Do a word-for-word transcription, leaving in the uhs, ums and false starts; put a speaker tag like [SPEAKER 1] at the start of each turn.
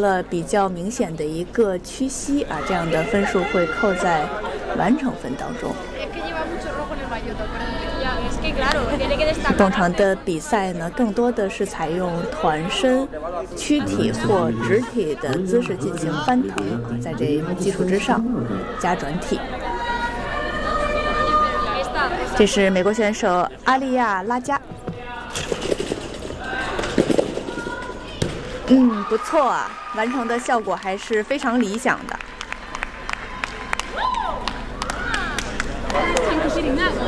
[SPEAKER 1] 了比较明显的一个屈膝啊，这样的分数会扣在完成分当中。运动场的比赛呢，更多的是采用团身、躯体或直体的姿势进行翻腾，在这基础之上加转体。这是美国选手阿利亚拉加。嗯，不错啊，完成的效果还是非常理想的。